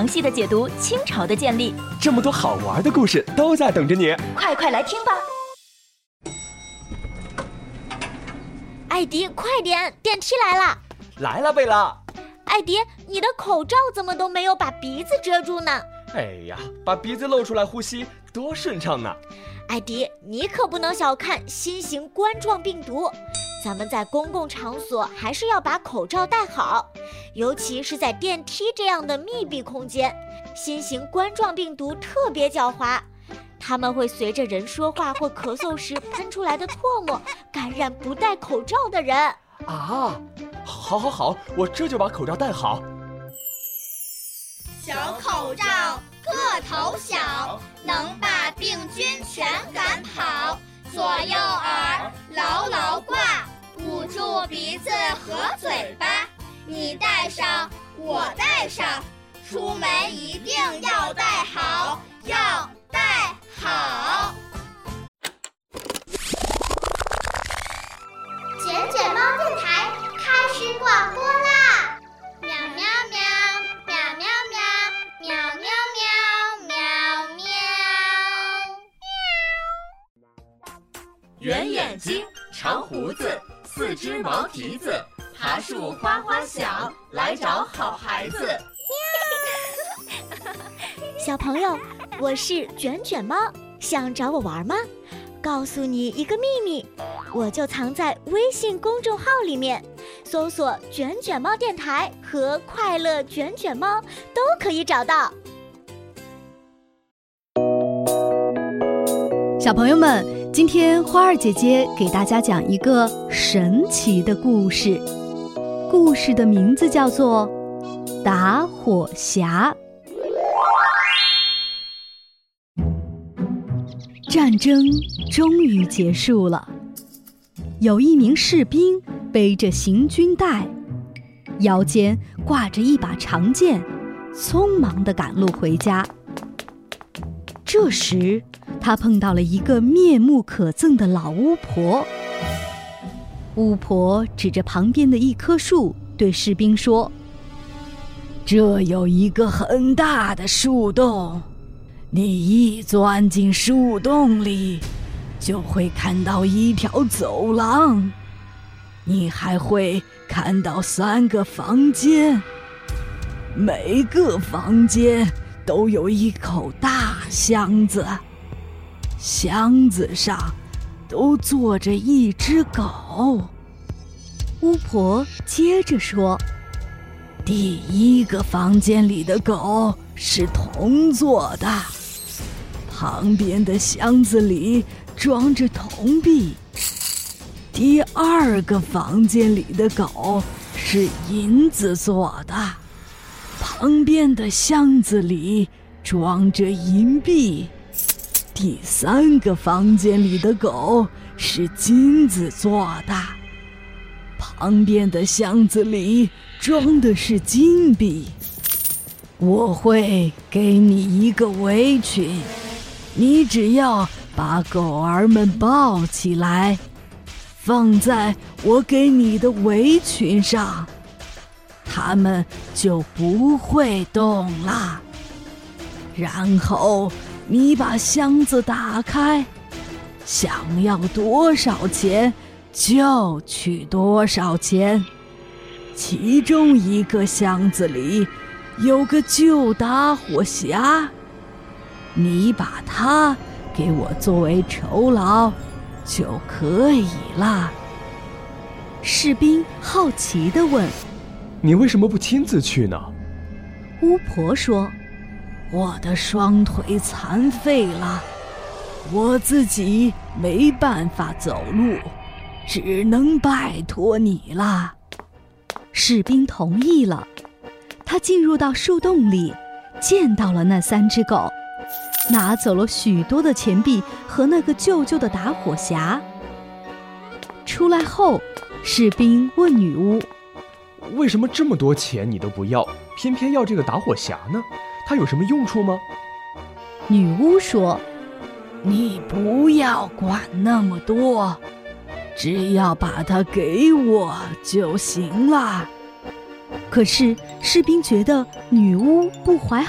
详细的解读清朝的建立。 这么多好玩的故事都在等着你， 快来听吧！ 艾迪，快点，电梯来了！ 来了，贝拉。 艾迪，你的口罩怎么都没有把鼻子遮住呢？ 哎呀，把鼻子露出来呼吸多顺畅呢！ 艾迪，你可不能小看新型冠状病毒，咱们在公共场所还是要把口罩戴好，尤其是在电梯这样的密闭空间。新型冠状病毒特别狡猾，它们会随着人说话或咳嗽时喷出来的唾沫感染不戴口罩的人。 啊，好，我这就把口罩戴好。 小口罩个头小，能把病菌全赶跑。左右耳牢牢挂，捂住鼻子和嘴巴。你戴上，我戴上，出门一定要戴好，要戴好。 卷卷猫电台开始广播啦！喵喵喵，喵喵喵，喵喵喵，喵喵。 圆眼睛，长胡子，四只毛蹄子，爬树花花响，来找好孩子。 小朋友，我是卷卷猫，想找我玩吗？告诉你一个秘密，我就藏在微信公众号里面，搜索卷卷猫电台和快乐卷卷猫都可以找到。 小朋友们，今天花儿姐姐给大家讲一个神奇的故事，故事的名字叫做打火匣。战争终于结束了，有一名士兵背着行军袋，腰间挂着一把长剑，匆忙地赶路回家。这时他碰到了一个面目可憎的老巫婆。巫婆指着旁边的一棵树对士兵说：这有一个很大的树洞，你一钻进树洞里，就会看到一条走廊，你还会看到3个房间，每个房间都有一口大箱子，箱子上都坐着一只狗。巫婆接着说：第1个房间里的狗是铜做的，旁边的箱子里装着铜币。第2个房间里的狗是银子做的，旁边的箱子里装着银币。第3个房间里的狗是金子做的，旁边的箱子里装的是金币。我会给你一个围裙，你只要把狗儿们抱起来，放在我给你的围裙上，它们就不会动了。然后你把箱子打开，想要多少钱就取多少钱。其中一个箱子里有个旧打火匣，你把它给我作为酬劳就可以了。士兵好奇地问： 你为什么不亲自去呢？ 巫婆说：我的双腿残废了，我自己没办法走路，只能拜托你了。士兵同意了，他进入到树洞里，见到了那3只狗，拿走了许多的钱币和那个旧旧的打火匣。出来后，士兵问女巫： 为什么这么多钱你都不要，偏偏要这个打火匣呢？它有什么用处吗？ 女巫说：你不要管那么多，只要把它给我就行了。可是士兵觉得女巫不怀